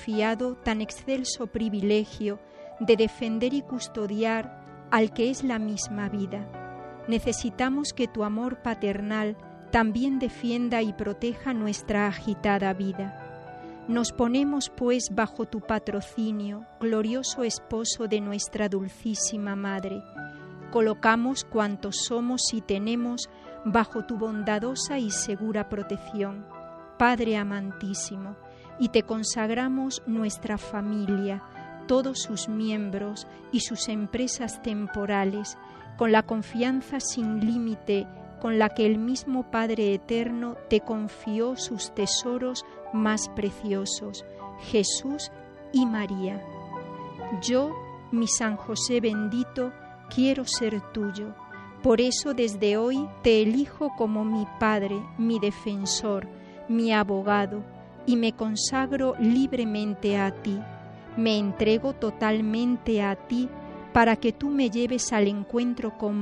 confiado tan excelso privilegio de defender y custodiar al que es la misma vida. Necesitamos que tu amor paternal también defienda y proteja nuestra agitada vida. Nos ponemos, pues, bajo tu patrocinio, glorioso esposo de nuestra dulcísima Madre. Colocamos cuantos somos y tenemos bajo tu bondadosa y segura protección, Padre amantísimo, y te consagramos nuestra familia, todos sus miembros y sus empresas temporales, con la confianza sin límite con la que el mismo Padre Eterno te confió sus tesoros más preciosos, Jesús y María. Yo, mi San José bendito, quiero ser tuyo. Por eso desde hoy te elijo como mi Padre, mi defensor, mi abogado, y me consagro libremente a ti. Me entrego totalmente a ti para que tú me lleves al encuentro con